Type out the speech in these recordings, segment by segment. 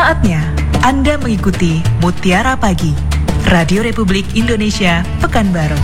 Saatnya Anda mengikuti Mutiara Pagi, Radio Republik Indonesia, Pekanbaru.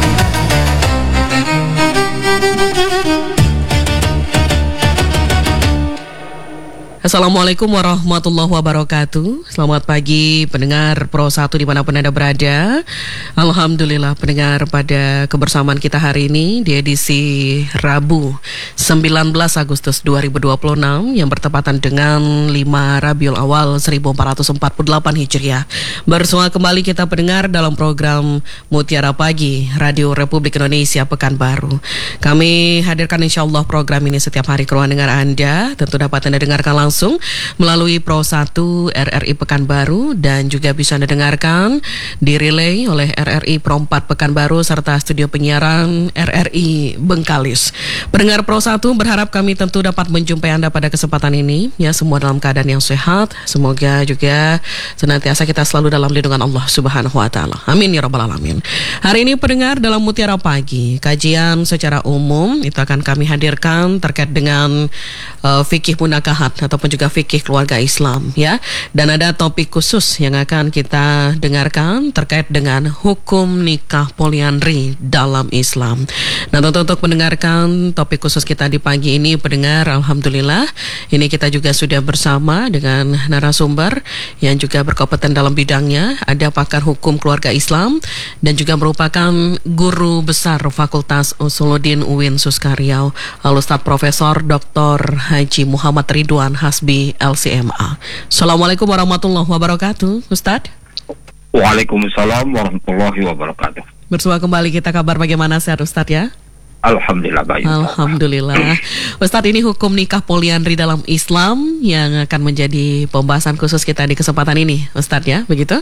Assalamualaikum warahmatullahi wabarakatuh. Selamat pagi pendengar Pro 1 dimanapun Anda berada. Alhamdulillah pendengar, pada kebersamaan kita hari ini di edisi Rabu 19 Agustus 2026 yang bertepatan dengan 5 Rabiul Awal 1448 Hijriah. Bersua kembali kita pendengar dalam program Mutiara Pagi Radio Republik Indonesia Pekanbaru. Kami hadirkan insyaallah program ini setiap hari ke ruang dengar Anda. Tentu dapat Anda dengarkan langsung melalui Pro 1 RRI Pekanbaru dan juga bisa Anda dengarkan di relay oleh RRI Pro 4 Pekanbaru serta studio penyiaran RRI Bengkalis. Pendengar Pro 1 berharap kami tentu dapat menjumpai Anda pada kesempatan ini, ya, semua dalam keadaan yang sehat. Semoga juga senantiasa kita selalu dalam lindungan Allah Subhanahu wa taala. Amin ya rabbal alamin. Hari ini pendengar dalam Mutiara Pagi, kajian secara umum itu akan kami hadirkan terkait dengan fikih munakahat ataupun juga fikih keluarga Islam, ya. Dan ada topik khusus yang akan kita dengarkan terkait dengan hukum nikah poliandri dalam Islam. Nah, untuk mendengarkan topik khusus kita di pagi ini, pendengar, alhamdulillah ini kita juga sudah bersama dengan narasumber yang juga berkompeten dalam bidangnya. Ada pakar hukum keluarga Islam dan juga merupakan guru besar Fakultas Usuluddin UIN Suskaryau, Al-Ustadz Profesor Dr. Haji Muhammad Ridwan Hasbi LCMA. Assalamualaikum warahmatullahi wabarakatuh, Ustadz. Waalaikumsalam warahmatullahi wabarakatuh. Bersua kembali kita, kabar bagaimana, sehat Ustadz ya? Alhamdulillah baik. Alhamdulillah. Ustadz, ini hukum nikah poliandri dalam Islam yang akan menjadi pembahasan khusus kita di kesempatan ini, Ustadz ya, begitu?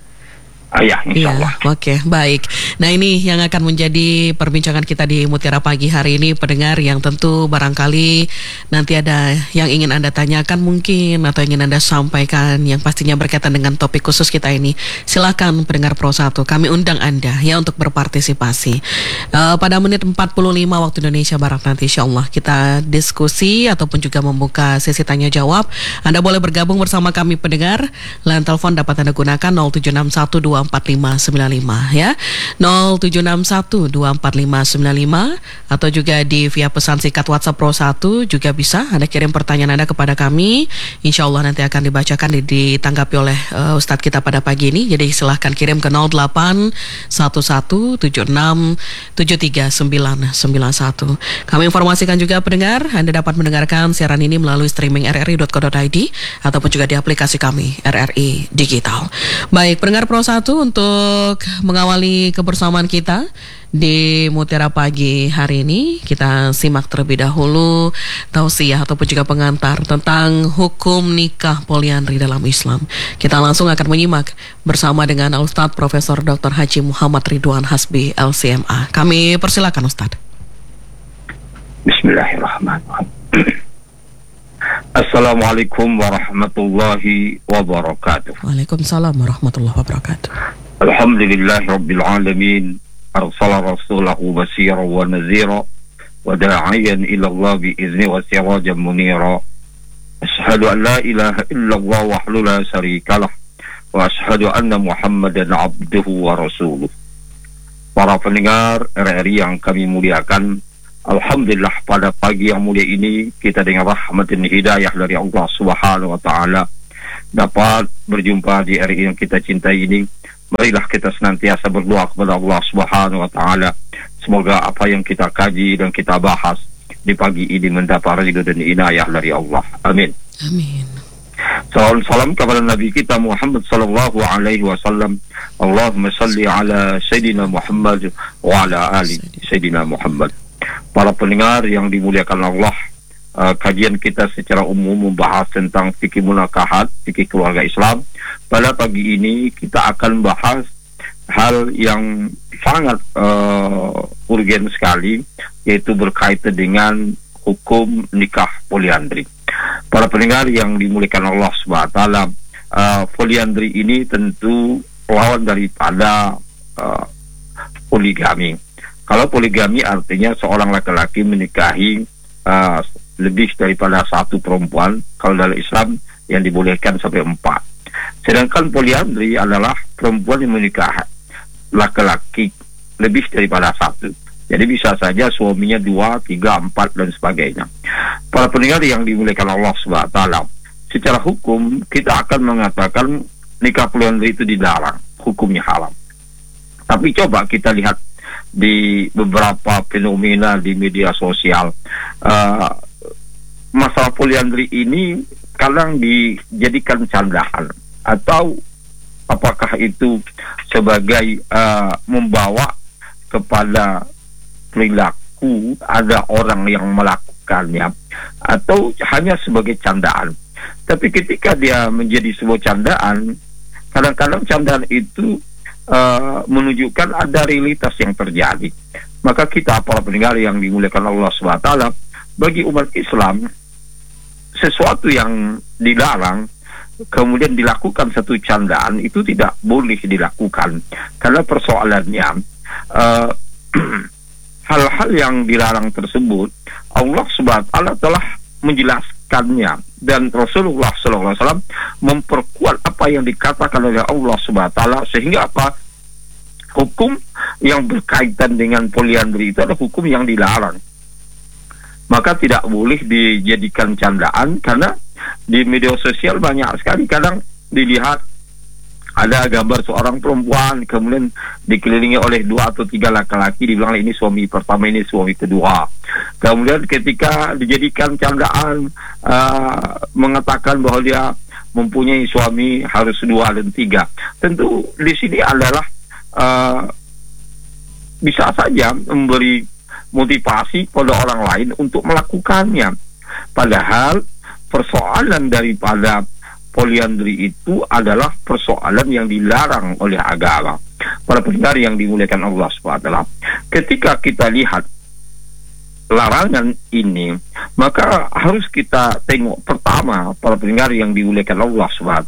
Ya, insyaallah. Ya, oke, baik. Nah, ini yang akan menjadi perbincangan kita di Mutiara Pagi hari ini, pendengar, yang tentu barangkali nanti ada yang ingin Anda tanyakan mungkin atau ingin Anda sampaikan yang pastinya berkaitan dengan topik khusus kita ini. Silakan pendengar Pro 1, kami undang Anda ya untuk berpartisipasi. Pada menit 45 waktu Indonesia Barat nanti insyaallah kita diskusi ataupun juga membuka sesi tanya jawab. Anda boleh bergabung bersama kami pendengar. Line telepon dapat Anda gunakan 0761 24595 ya, 0761245595, atau juga di via pesan singkat WhatsApp Pro 1 juga bisa Anda kirim pertanyaan Anda kepada kami. Insya Allah nanti akan dibacakan ditanggapi oleh Ustadz kita pada pagi ini. Jadi silahkan kirim ke 081176739991. Kami informasikan juga pendengar, Anda dapat mendengarkan siaran ini melalui streaming rri.co.id ataupun juga di aplikasi kami RRI Digital. Baik, pendengar Pro 1, untuk mengawali kebersamaan kita di Mutiara Pagi hari ini, kita simak terlebih dahulu tausiah ataupun juga pengantar tentang hukum nikah poliandri dalam Islam. Kita langsung akan menyimak bersama dengan Ustadz Profesor Dr. Haji Muhammad Ridwan Hasbi LCMA. Kami persilakan Ustadz. Bismillahirrahmanirrahim. Assalamualaikum warahmatullahi wabarakatuh. Waalaikumsalam warahmatullahi wabarakatuh. Alhamdulillahi rabbil alamin. Arsala rasulahu basiran wa nazira wa da'iyan ila Allah bi'izni wa sirajan munira. Ashhadu an la ilaha illallah wahdahu la syarikalah wa ashhadu anna Muhammadan abduhu wa rasuluh. Para pendengar RRI yang kami muliakan, alhamdulillah pada pagi yang mulia ini kita dengan rahmat dan hidayah dari Allah Subhanahu wa taala dapat berjumpa di RRI yang kita cintai ini. Marilah kita senantiasa berdoa kepada Allah Subhanahu wa taala, semoga apa yang kita kaji dan kita bahas di pagi ini mendapat ridho dan inayah dari Allah. Amin. Amin. Salam kepada Nabi kita Muhammad sallallahu alaihi wasallam. Allahumma salli ala Sayyidina Muhammad wa ala ali Sayyidina Muhammad. Para pendengar yang dimuliakan Allah, kajian kita secara umum membahas tentang fikih munakahat, fikih keluarga Islam. Pada pagi ini kita akan bahas hal yang sangat urgen sekali, yaitu berkaitan dengan hukum nikah poliandri. Para pendengar yang dimuliakan Allah Subhanahu wa taala, poliandri ini tentu lawan daripada poligami. Kalau poligami artinya seorang laki-laki menikahi lebih daripada satu perempuan. Kalau dalam Islam yang dibolehkan sampai 4. Sedangkan poliandri adalah perempuan yang menikah laki-laki lebih daripada satu. Jadi bisa saja suaminya 2, 3, 4 dan sebagainya. Para pendengar yang dimuliakan Allah SWT, secara hukum kita akan mengatakan nikah poliandri itu dilarang, hukumnya haram. Tapi coba kita lihat di beberapa fenomena di media sosial, masalah poliandri ini kadang dijadikan candaan, atau apakah itu sebagai membawa kepada perilaku ada orang yang melakukannya, atau hanya sebagai candaan. Tapi ketika dia menjadi sebuah candaan, kadang-kadang candaan itu menunjukkan ada realitas yang terjadi. Maka kita para pendengar yang dimuliakan Allah SWT, bagi umat Islam, sesuatu yang dilarang kemudian dilakukan satu candaan itu tidak boleh dilakukan, karena persoalannya hal-hal yang dilarang tersebut Allah SWT telah menjelaskannya, dan Rasulullah SAW memperkuat apa yang dikatakan oleh Allah SWT, sehingga apa, hukum yang berkaitan dengan poliandri itu adalah hukum yang dilarang. Maka tidak boleh dijadikan candaan, karena di media sosial banyak sekali kadang dilihat ada gambar seorang perempuan kemudian dikelilingi oleh 2 atau 3 laki-laki, dibilang ini suami pertama, ini suami kedua. Kemudian ketika dijadikan candaan, mengatakan bahwa dia mempunyai suami harus 2 dan 3. Tentu di sini adalah bisa saja memberi motivasi pada orang lain untuk melakukannya. Padahal persoalan daripada poliandri itu adalah persoalan yang dilarang oleh agama. Para pendengar yang dimuliakan Allah SWT, ketika kita lihat larangan ini, maka harus kita tengok pertama, para pendengar yang dimuliakan Allah SWT,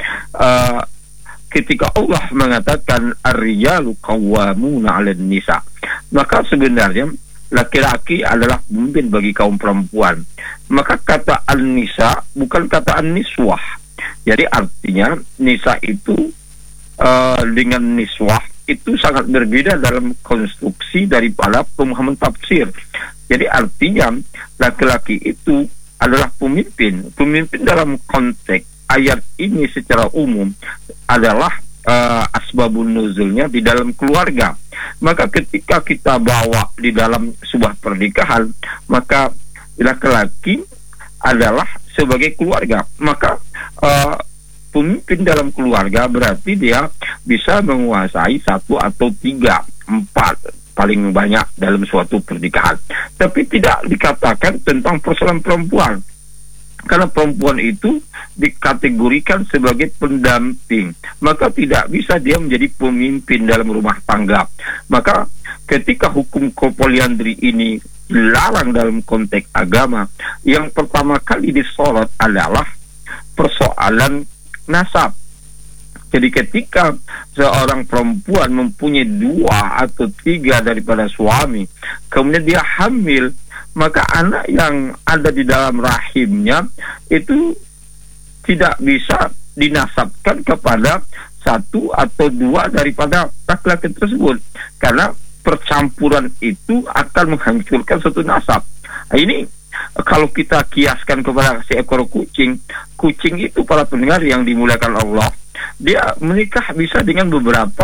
ketika Allah mengatakan ar-rijalu qawwamuna 'alan nisa, maka sebenarnya laki-laki adalah pemimpin bagi kaum perempuan. Maka kata an-nisa bukan kata an-niswah. Jadi artinya nisa itu dengan niswah itu sangat berbeda dalam konstruksi daripada pemahaman tafsir. Jadi artinya laki-laki itu adalah pemimpin. Pemimpin dalam konteks ayat ini secara umum adalah asbabun nuzulnya di dalam keluarga. Maka ketika kita bawa di dalam sebuah pernikahan, maka laki-laki adalah sebagai keluarga. Maka pemimpin dalam keluarga berarti dia bisa menguasai 1 atau 3, 4 paling banyak dalam suatu pernikahan. Tapi tidak dikatakan tentang persoalan perempuan, karena perempuan itu dikategorikan sebagai pendamping, maka tidak bisa dia menjadi pemimpin dalam rumah tangga. Maka ketika hukum poliandri ini dilarang dalam konteks agama, yang pertama kali disorot adalah persoalan nasab. Jadi ketika seorang perempuan mempunyai 2 atau 3 daripada suami, kemudian dia hamil, maka anak yang ada di dalam rahimnya itu tidak bisa dinasabkan kepada 1 atau 2 daripada laki-laki tersebut, karena percampuran itu akan menghancurkan suatu nasab. Ini kalau kita kiaskan kepada seekor kucing, kucing itu para pendengar yang dimuliakan Allah, dia menikah bisa dengan beberapa